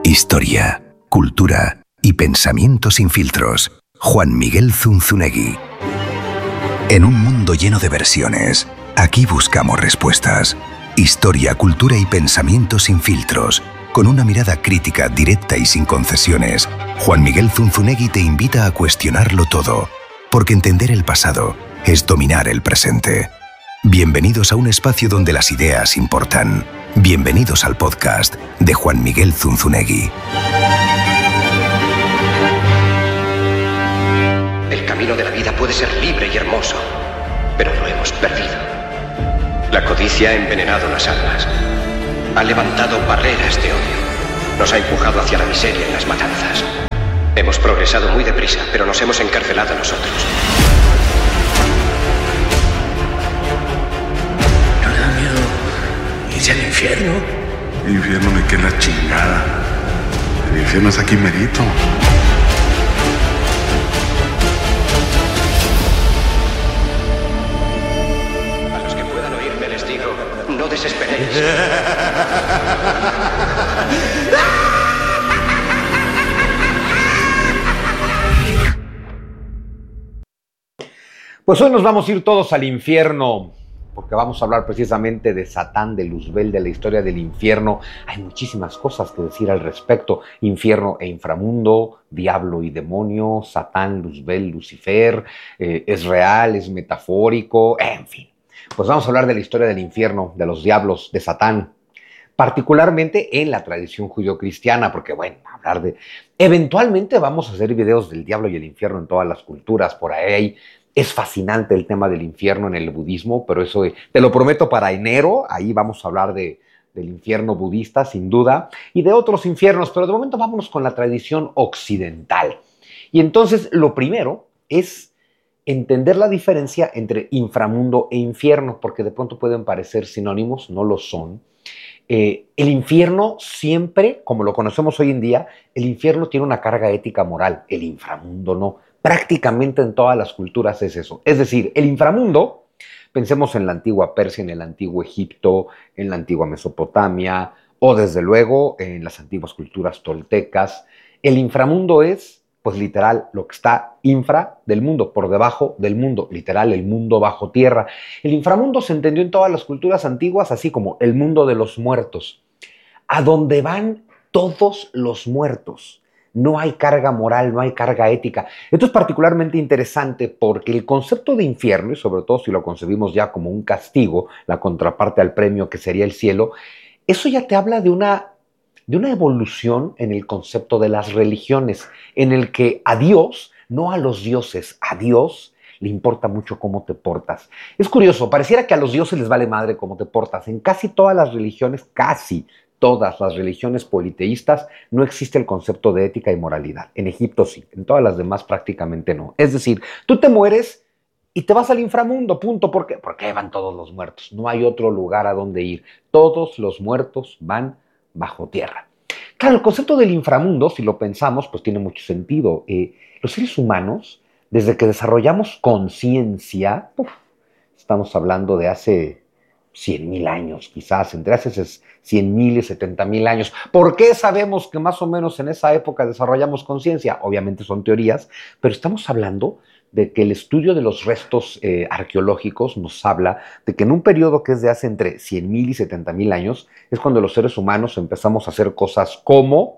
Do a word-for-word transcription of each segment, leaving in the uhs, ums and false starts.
Historia, cultura y pensamiento sin filtros. Juan Miguel Zunzunegui. En un mundo lleno de versiones, aquí buscamos respuestas. Historia, cultura y pensamiento sin filtros. Con una mirada crítica, directa y sin concesiones, Juan Miguel Zunzunegui te invita a cuestionarlo todo, porque entender el pasado es dominar el presente. Bienvenidos a un espacio donde las ideas importan. Bienvenidos al podcast de Juan Miguel Zunzunegui. El camino de la vida puede ser libre y hermoso, pero lo hemos perdido. La codicia ha envenenado las almas. Ha levantado barreras de odio. Nos ha empujado hacia la miseria y las matanzas. Hemos progresado muy deprisa, pero nos hemos encarcelado nosotros. ¿No le da miedo irse al infierno? El infierno me queda la chingada. El infierno es aquí merito. A los que puedan oírme les digo, no desesperéis. Pues hoy nos vamos a ir todos al infierno, porque vamos a hablar precisamente de Satán, de Luzbel, de la historia del infierno. Hay muchísimas cosas que decir al respecto. Infierno e inframundo, diablo y demonio, Satán, Luzbel, Lucifer, eh, es real, es metafórico, en fin. Pues vamos a hablar de la historia del infierno, de los diablos, de Satán, particularmente en la tradición judio-cristiana, porque bueno, hablar de... Eventualmente vamos a hacer videos del diablo y el infierno en todas las culturas, por ahí. Es fascinante el tema del infierno en el budismo, pero eso te lo prometo para enero, ahí vamos a hablar de, del infierno budista, sin duda, y de otros infiernos, pero de momento vámonos con la tradición occidental. Y entonces lo primero es entender la diferencia entre inframundo e infierno, porque de pronto pueden parecer sinónimos, no lo son. Eh, el infierno siempre, como lo conocemos hoy en día, el infierno tiene una carga ética moral, el inframundo no. Prácticamente en todas las culturas es eso. Es decir, el inframundo, pensemos en la antigua Persia, en el antiguo Egipto, en la antigua Mesopotamia, o desde luego en las antiguas culturas toltecas. El inframundo es, pues literal, lo que está infra del mundo, por debajo del mundo, literal, el mundo bajo tierra. El inframundo se entendió en todas las culturas antiguas, así como el mundo de los muertos, a donde van todos los muertos. No hay carga moral, no hay carga ética. Esto es particularmente interesante porque el concepto de infierno, y sobre todo si lo concebimos ya como un castigo, la contraparte al premio que sería el cielo, eso ya te habla de una, de una evolución en el concepto de las religiones, en el que a Dios, no a los dioses, a Dios le importa mucho cómo te portas. Es curioso, pareciera que a los dioses les vale madre cómo te portas. En casi todas las religiones, casi todas las religiones politeístas, no existe el concepto de ética y moralidad. En Egipto sí, en todas las demás prácticamente no. Es decir, tú te mueres y te vas al inframundo, punto. ¿Por qué? Porque van todos los muertos. No hay otro lugar a donde ir. Todos los muertos van bajo tierra. Claro, el concepto del inframundo, si lo pensamos, pues tiene mucho sentido. Eh, los seres humanos, desde que desarrollamos conciencia, estamos hablando de hace cien mil años, quizás, entre hace cien mil y setenta mil años. ¿Por qué sabemos que más o menos en esa época desarrollamos conciencia? Obviamente son teorías, pero estamos hablando de que el estudio de los restos eh, arqueológicos nos habla de que en un periodo que es de hace entre cien mil y setenta mil años es cuando los seres humanos empezamos a hacer cosas como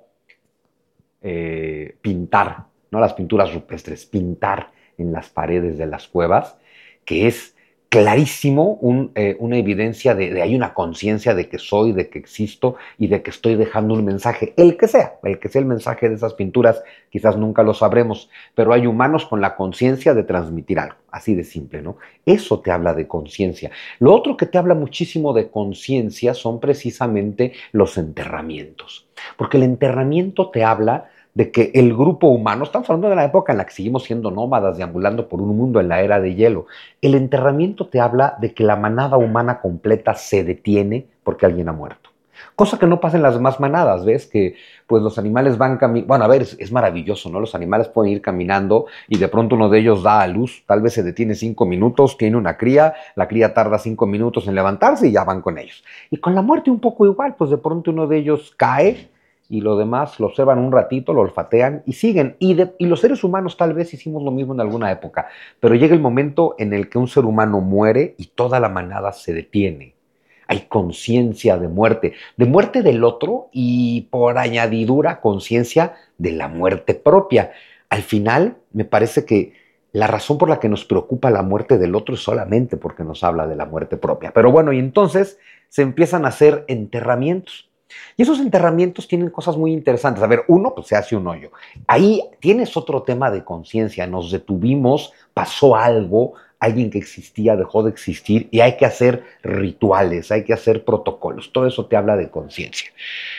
eh, pintar, no las pinturas rupestres, pintar en las paredes de las cuevas, que es clarísimo un, eh, una evidencia de, de hay una conciencia de que soy, de que existo y de que estoy dejando un mensaje, el que sea, el que sea el mensaje de esas pinturas, quizás nunca lo sabremos, pero hay humanos con la conciencia de transmitir algo, así de simple, ¿no? Eso te habla de conciencia. Lo otro que te habla muchísimo de conciencia son precisamente los enterramientos, porque el enterramiento te habla de que el grupo humano, estamos hablando de la época en la que seguimos siendo nómadas, deambulando por un mundo en la era de hielo. El enterramiento te habla de que la manada humana completa se detiene porque alguien ha muerto. Cosa que no pasa en las demás manadas, ¿ves? Que pues los animales van caminando, bueno, a ver, es, es maravilloso, ¿no? Los animales pueden ir caminando y de pronto uno de ellos da a luz, tal vez se detiene cinco minutos, tiene una cría, la cría tarda cinco minutos en levantarse y ya van con ellos. Y con la muerte un poco igual, pues de pronto uno de ellos cae y lo demás lo observan un ratito, lo olfatean y siguen. Y, de, y los seres humanos tal vez hicimos lo mismo en alguna época, pero llega el momento en el que un ser humano muere y toda la manada se detiene. Hay conciencia de muerte, de muerte del otro y por añadidura conciencia de la muerte propia. Al final, me parece que la razón por la que nos preocupa la muerte del otro es solamente porque nos habla de la muerte propia. Pero bueno, y entonces se empiezan a hacer enterramientos. Y esos enterramientos tienen cosas muy interesantes. A ver, uno, pues se hace un hoyo. Ahí tienes otro tema de conciencia. Nos detuvimos, pasó algo, alguien que existía dejó de existir y hay que hacer rituales, hay que hacer protocolos. Todo eso te habla de conciencia.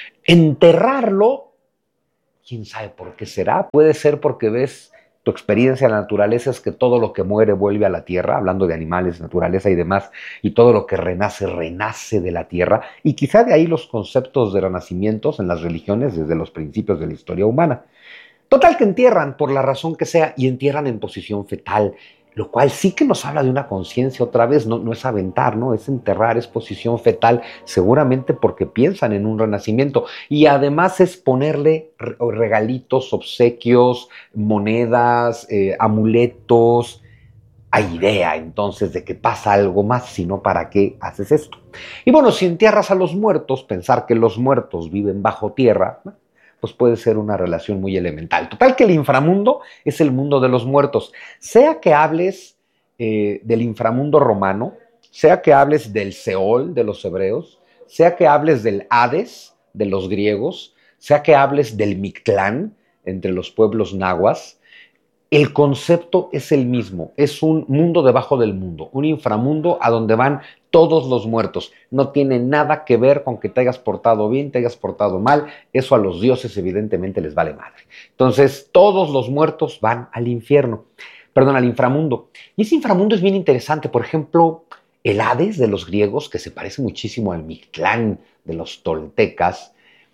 Enterrarlo, quién sabe por qué será. Puede ser porque ves tu experiencia en la naturaleza es que todo lo que muere vuelve a la tierra, hablando de animales, naturaleza y demás, y todo lo que renace, renace de la tierra. Y quizá de ahí los conceptos de renacimientos en las religiones desde los principios de la historia humana. Total que entierran por la razón que sea y entierran en posición fetal, lo cual sí que nos habla de una conciencia otra vez, no, no es aventar, ¿no? Es enterrar, es posición fetal, seguramente porque piensan en un renacimiento. Y además es ponerle regalitos, obsequios, monedas, eh, amuletos. Hay idea entonces de que pasa algo más, sino ¿para qué haces esto? Y bueno, si entierras a los muertos, pensar que los muertos viven bajo tierra, ¿no? Pues puede ser una relación muy elemental. Total que el inframundo es el mundo de los muertos. Sea que hables eh, del inframundo romano, sea que hables del Seol de los hebreos, sea que hables del Hades de los griegos, sea que hables del Mictlán entre los pueblos nahuas, el concepto es el mismo. Es un mundo debajo del mundo, un inframundo a donde van todos los muertos. No tiene nada que ver con que te hayas portado bien, te hayas portado mal. Eso a los dioses evidentemente les vale madre. Entonces, todos los muertos van al infierno, perdón, al inframundo. Y ese inframundo es bien interesante. Por ejemplo, el Hades de los griegos, que se parece muchísimo al Mictlán de los toltecas.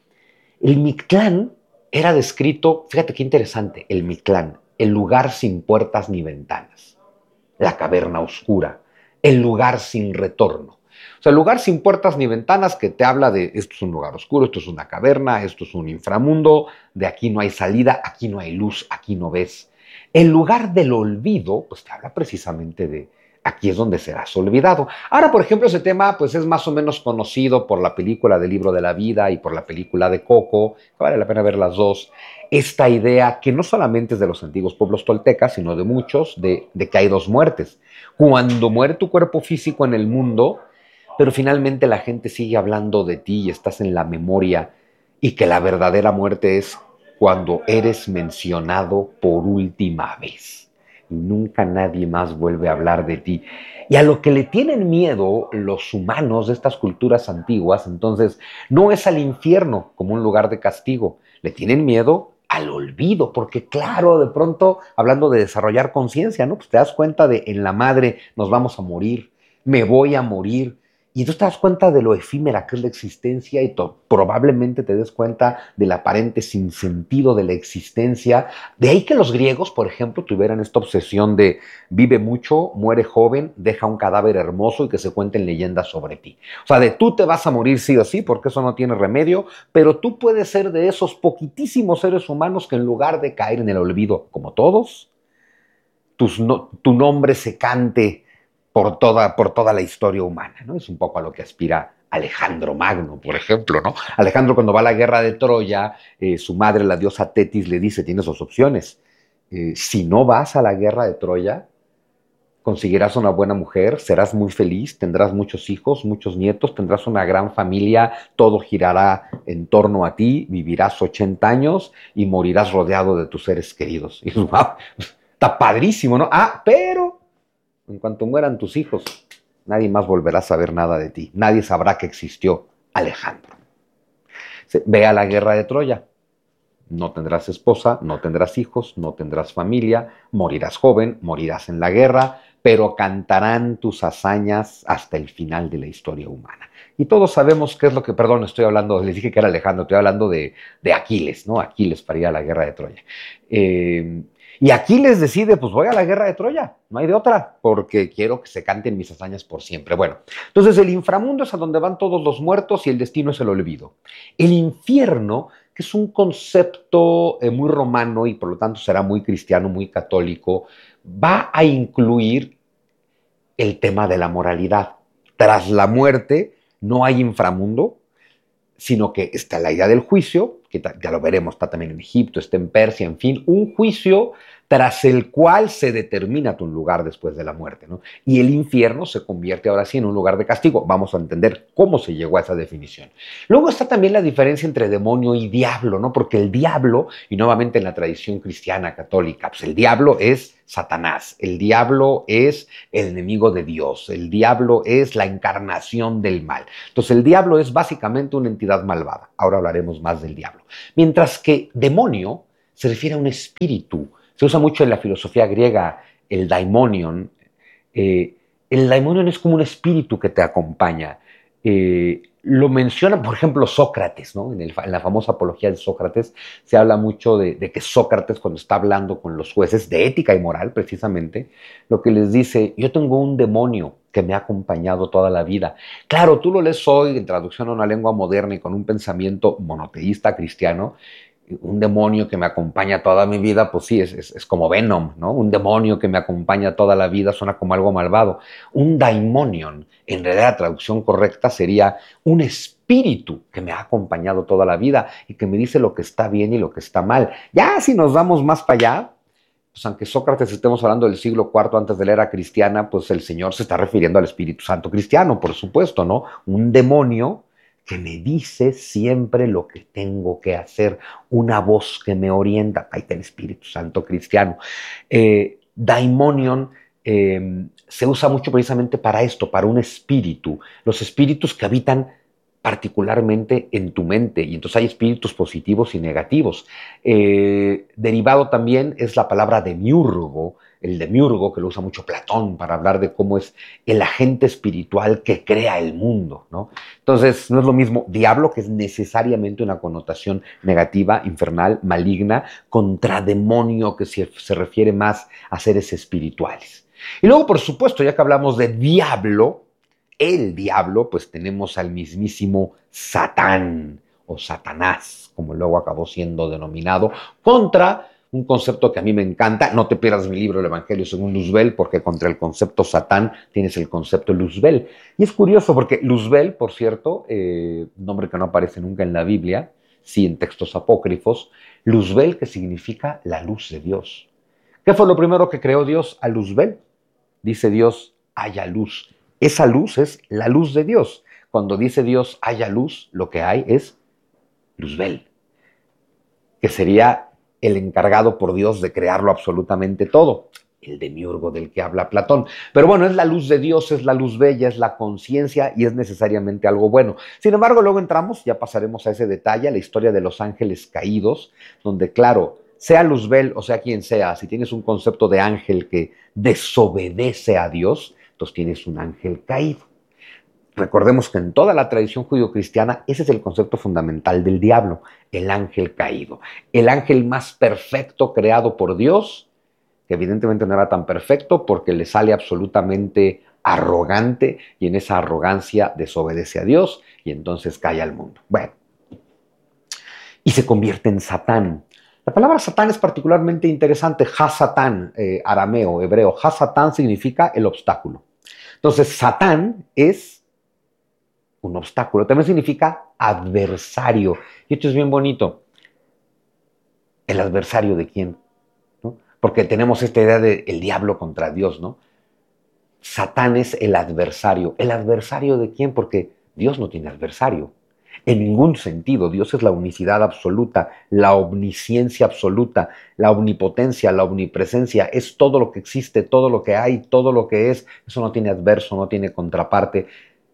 El Mictlán era descrito, fíjate qué interesante, el Mictlán, el lugar sin puertas ni ventanas, la caverna oscura, el lugar sin retorno. O sea, el lugar sin puertas ni ventanas que te habla de esto es un lugar oscuro, esto es una caverna, esto es un inframundo, de aquí no hay salida, aquí no hay luz, aquí no ves. El lugar del olvido, pues te habla precisamente de aquí es donde serás olvidado. Ahora, por ejemplo, ese tema pues es más o menos conocido por la película del Libro de la Vida y por la película de Coco, vale la pena ver las dos. Esta idea que no solamente es de los antiguos pueblos toltecas, sino de muchos, de, de que hay dos muertes. Cuando muere tu cuerpo físico en el mundo, pero finalmente la gente sigue hablando de ti y estás en la memoria, y que la verdadera muerte es cuando eres mencionado por última vez. Y nunca nadie más vuelve a hablar de ti. Y a lo que le tienen miedo los humanos de estas culturas antiguas, entonces, no es al infierno como un lugar de castigo. Le tienen miedo al olvido, porque claro, de pronto, hablando de desarrollar conciencia, ¿no? Pues te das cuenta de en la madre nos vamos a morir, me voy a morir. Y tú te das cuenta de lo efímera que es la existencia y probablemente te des cuenta del aparente sinsentido de la existencia. De ahí que los griegos, por ejemplo, tuvieran esta obsesión de vive mucho, muere joven, deja un cadáver hermoso y que se cuenten leyendas sobre ti. O sea, de tú te vas a morir sí o sí, porque eso no tiene remedio, pero tú puedes ser de esos poquitísimos seres humanos que en lugar de caer en el olvido, como todos, tus no, tu nombre se cante Por toda, por toda la historia humana, ¿no? Es un poco a lo que aspira Alejandro Magno, por ejemplo, ¿no? Alejandro, cuando va a la guerra de Troya, eh, su madre, la diosa Tetis, le dice, tienes dos opciones. Eh, si no vas a la guerra de Troya, conseguirás una buena mujer, serás muy feliz, tendrás muchos hijos, muchos nietos, tendrás una gran familia, todo girará en torno a ti, vivirás ochenta años y morirás rodeado de tus seres queridos. Y wow, está padrísimo, ¿no? Ah, pero en cuanto mueran tus hijos, nadie más volverá a saber nada de ti. Nadie sabrá que existió Alejandro. Ve a la guerra de Troya. No tendrás esposa, no tendrás hijos, no tendrás familia, morirás joven, morirás en la guerra, pero cantarán tus hazañas hasta el final de la historia humana. Y todos sabemos qué es lo que, perdón, estoy hablando, les dije que era Alejandro, estoy hablando de, de Aquiles, ¿no? Aquiles para ir a la guerra de Troya. Eh... Y Aquiles decide, pues voy a la guerra de Troya, no hay de otra, porque quiero que se canten mis hazañas por siempre. Bueno, entonces el inframundo es a donde van todos los muertos y el destino es el olvido. El infierno que es un concepto eh, muy romano y por lo tanto será muy cristiano, muy católico, va a incluir el tema de la moralidad. Tras la muerte no hay inframundo, sino que está la idea del juicio, que ya lo veremos, está también en Egipto, está en Persia, en fin, un juicio tras el cual se determina tu lugar después de la muerte, ¿no? Y el infierno se convierte ahora sí en un lugar de castigo. Vamos a entender cómo se llegó a esa definición. Luego está también la diferencia entre demonio y diablo, ¿no? Porque el diablo, y nuevamente en la tradición cristiana católica, pues el diablo es Satanás, el diablo es el enemigo de Dios, el diablo es la encarnación del mal. Entonces el diablo es básicamente una entidad malvada. Ahora hablaremos más del diablo. Mientras que demonio se refiere a un espíritu. Se usa mucho en la filosofía griega el daimonion. Eh, el daimonion es como un espíritu que te acompaña. Eh, lo menciona, por ejemplo, Sócrates, ¿no? En, el, en la famosa apología de Sócrates se habla mucho de, de que Sócrates, cuando está hablando con los jueces de ética y moral, precisamente, lo que les dice: yo tengo un demonio que me ha acompañado toda la vida. Claro, tú lo lees hoy en traducción a una lengua moderna y con un pensamiento monoteísta cristiano. Un demonio que me acompaña toda mi vida, pues sí, es, es, es como Venom, ¿no? Un demonio que me acompaña toda la vida suena como algo malvado. Un daimonion, en realidad la traducción correcta sería un espíritu que me ha acompañado toda la vida y que me dice lo que está bien y lo que está mal. Ya si nos vamos más para allá, pues aunque Sócrates estemos hablando del siglo cuarto antes de la era cristiana, pues el Señor se está refiriendo al Espíritu Santo cristiano, por supuesto, ¿no? Un demonio que me dice siempre lo que tengo que hacer, una voz que me orienta. Ahí está el Espíritu Santo cristiano. Eh, daimonion eh, se usa mucho precisamente para esto, para un espíritu. Los espíritus que habitan particularmente en tu mente, y entonces hay espíritus positivos y negativos. Eh, derivado también es la palabra demiurgo, el demiurgo, que lo usa mucho Platón para hablar de cómo es el agente espiritual que crea el mundo, ¿no? Entonces, no es lo mismo diablo, que es necesariamente una connotación negativa, infernal, maligna, contra demonio, que se, se refiere más a seres espirituales. Y luego, por supuesto, ya que hablamos de diablo, el diablo, pues tenemos al mismísimo Satán, o Satanás, como luego acabó siendo denominado, contra un concepto que a mí me encanta. No te pierdas mi libro El Evangelio según Luzbel, porque contra el concepto Satán tienes el concepto Luzbel. Y es curioso porque Luzbel, por cierto, eh, nombre que no aparece nunca en la Biblia, sí en textos apócrifos, Luzbel, que significa la luz de Dios. ¿Qué fue lo primero que creó Dios a Luzbel? Dice Dios, haya luz. Esa luz es la luz de Dios. Cuando dice Dios, haya luz, lo que hay es Luzbel, que sería el encargado por Dios de crearlo absolutamente todo, el demiurgo del que habla Platón. Pero bueno, es la luz de Dios, es la luz bella, es la conciencia y es necesariamente algo bueno. Sin embargo, luego entramos, ya pasaremos a ese detalle, a la historia de los ángeles caídos, donde claro, sea Luzbel o sea quien sea, si tienes un concepto de ángel que desobedece a Dios, entonces tienes un ángel caído. Recordemos que en toda la tradición judío-cristiana ese es el concepto fundamental del diablo, el ángel caído. El ángel más perfecto creado por Dios, que evidentemente no era tan perfecto porque le sale absolutamente arrogante y en esa arrogancia desobedece a Dios y entonces cae al mundo. Bueno, y se convierte en Satán. La palabra Satán es particularmente interesante. Ha-Satán, eh, arameo, hebreo. Ha-Satán significa el obstáculo. Entonces, Satán es un obstáculo. También significa adversario. Y esto es bien bonito. ¿El adversario de quién? ¿No? Porque tenemos esta idea de el diablo contra Dios, ¿no? Satán es el adversario. ¿El adversario de quién? Porque Dios no tiene adversario. En ningún sentido. Dios es la unicidad absoluta, la omnisciencia absoluta, la omnipotencia, la omnipresencia. Es todo lo que existe, todo lo que hay, todo lo que es. Eso no tiene adverso, no tiene contraparte.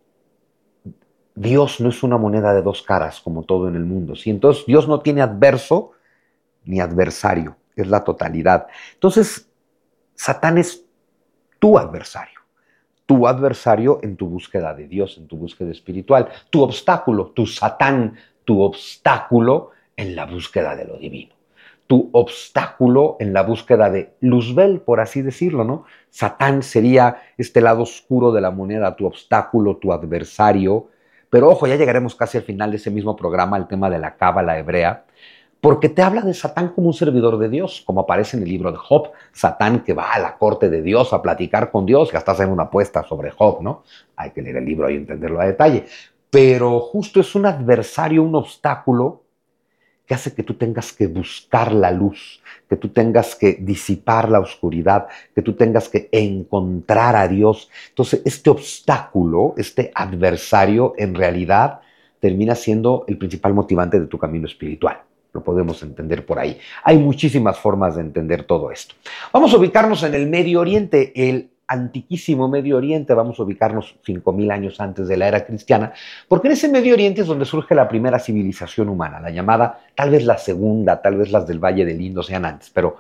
Dios no es una moneda de dos caras, como todo en el mundo, ¿sí? Entonces, Dios no tiene adverso ni adversario, es la totalidad. Entonces, Satán es tu adversario, tu adversario en tu búsqueda de Dios, en tu búsqueda espiritual, tu obstáculo, tu Satán, tu obstáculo en la búsqueda de lo divino, tu obstáculo en la búsqueda de Luzbel, por así decirlo, ¿no? Satán sería este lado oscuro de la moneda, tu obstáculo, tu adversario, Pero ojo, ya llegaremos casi al final de ese mismo programa, el tema de la cábala hebrea, porque te habla de Satán como un servidor de Dios, como aparece en el libro de Job. Satán que va a la corte de Dios a platicar con Dios, que hasta hacer una apuesta sobre Job, ¿no? Hay que leer el libro y entenderlo a detalle. Pero justo es un adversario, un obstáculo que hace que tú tengas que buscar la luz, que tú tengas que disipar la oscuridad, que tú tengas que encontrar a Dios. Entonces, este obstáculo, este adversario, en realidad termina siendo el principal motivante de tu camino espiritual. Lo podemos entender por ahí. Hay muchísimas formas de entender todo esto. Vamos a ubicarnos en el Medio Oriente, el antiquísimo Medio Oriente. Vamos a ubicarnos cinco mil años antes de la era cristiana, porque en ese Medio Oriente es donde surge la primera civilización humana, la llamada, tal vez la segunda, tal vez las del Valle del Indo sean antes, pero